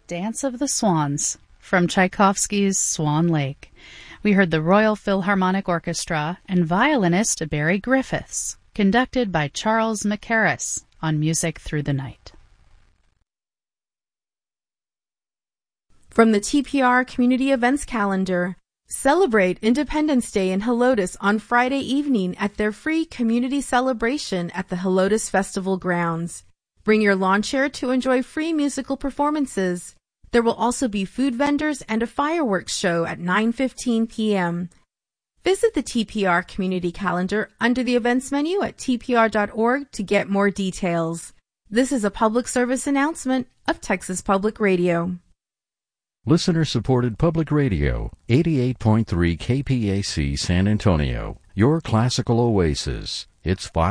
Dance of the Swans from Tchaikovsky's Swan Lake. We heard the Royal Philharmonic Orchestra and violinist Barry Griffiths, conducted by Charles Mackerras on Music Through the Night. From the TPR Community Events Calendar, celebrate Independence Day in Helotes on Friday evening at their free community celebration at the Helotes Festival grounds. Bring your lawn chair to enjoy free musical performances. There will also be food vendors and a fireworks show at 9:15 p.m. Visit the TPR Community Calendar under the events menu at tpr.org to get more details. This is a public service announcement of Texas Public Radio. Listener-supported Public Radio, 88.3 KPAC San Antonio, your classical oasis. It's 5